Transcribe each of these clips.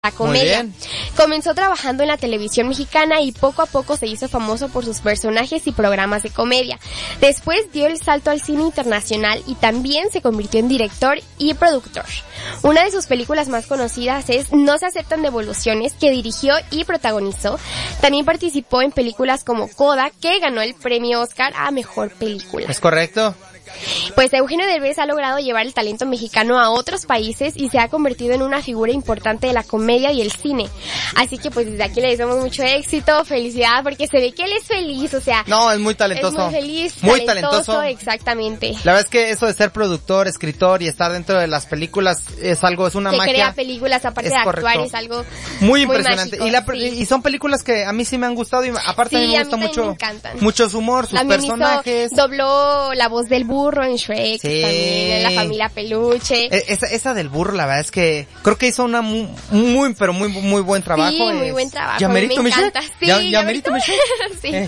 la comedia. Comenzó trabajando en la televisión mexicana y poco a poco se hizo famoso por sus personajes y programas de comedia. Después dio el salto al cine internacional y también se convirtió en director y productor. Una de sus películas más conocidas es No se aceptan devoluciones, que dirigió y protagonizó. También participó en películas como Coda, que ganó el premio Oscar a Mejor Película. ¿Es correcto? Pues Eugenio Derbez ha logrado llevar el talento mexicano a otros países y se ha convertido en una figura importante de la comedia y el cine. Así que pues desde aquí le deseamos mucho éxito, felicidad, porque se ve que él es feliz, o sea... No, es muy talentoso. Es muy feliz, muy talentoso. Exactamente. La verdad es que eso de ser productor, escritor y estar dentro de las películas es una magia. Que crea películas, aparte de actuar, es algo muy impresionante. Mágico, y son películas que a mí sí me han gustado y aparte a mí me gusta mucho, mucho su humor, sus personajes. Dobló la voz del burro en Shrek, sí. También en La Familia Peluche. Esa del burro, la verdad es que creo que hizo una muy buen trabajo. Sí, muy buen trabajo. ¿Yamerito Michelle? Sí, ¿Yamerito Michelle? Sí.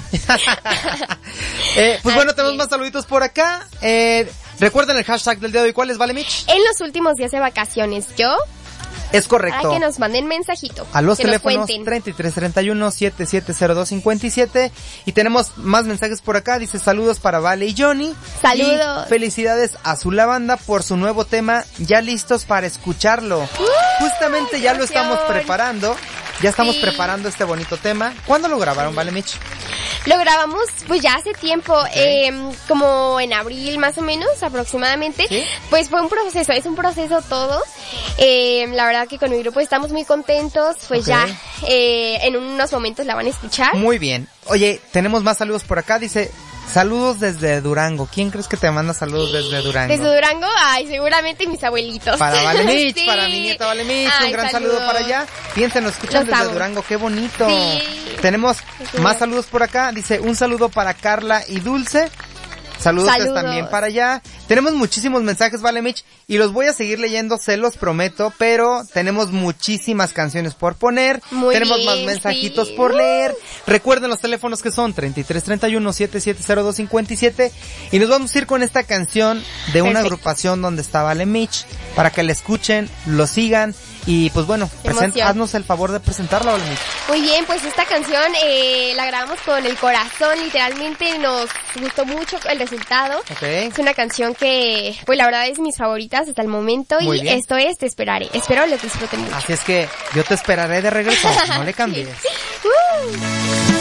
Pues bueno, tenemos más saluditos por acá. Recuerden el hashtag del día de hoy. ¿Cuál es, Vale Mitch? En los últimos días de vacaciones, yo... Es correcto. Para que nos manden mensajito. A los teléfonos 3331-770-257. Y tenemos más mensajes por acá. Dice saludos para Vale y Johnny. Saludos. Y felicidades a su lavanda por su nuevo tema. Ya listos para escucharlo. Justamente ya lo estamos preparando. Ya estamos preparando este bonito tema. ¿Cuándo lo grabaron, Vale Mitch? Lo grabamos pues ya hace tiempo, como en abril más o menos aproximadamente. ¿Sí? Pues fue un proceso, es un proceso todo. La verdad que con mi grupo estamos muy contentos, pues ya en unos momentos la van a escuchar. Muy bien. Oye, tenemos más saludos por acá, dice... Saludos desde Durango. ¿Quién crees que te manda saludos desde Durango? Desde Durango, ay, seguramente mis abuelitos. Para Vale Mitch, sí. Para mi nieta Vale Mitch, un gran saludo para allá. Fíjense, nos escuchan desde Durango, qué bonito. Sí. Tenemos más saludos por acá. Dice, un saludo para Carla y Dulce. Saludos también para allá. Tenemos muchísimos mensajes, Vale Mitch, y los voy a seguir leyendo, se los prometo, pero tenemos muchísimas canciones por poner. Tenemos más mensajitos por leer. Recuerden los teléfonos que son 3331-770-257 y nos vamos a ir con esta canción de una agrupación donde está Vale Mitch para que la escuchen, lo sigan y pues bueno, haznos el favor de presentarla, Vale Mitch. Muy bien, pues esta canción la grabamos con el corazón, literalmente nos gustó mucho el resultado. Es una canción que, pues la verdad es mis favoritas hasta el momento. Muy bien. Esto es Te Esperaré. Espero lo disfruten mucho. Así es que yo te esperaré de regreso, no le cambies. Sí.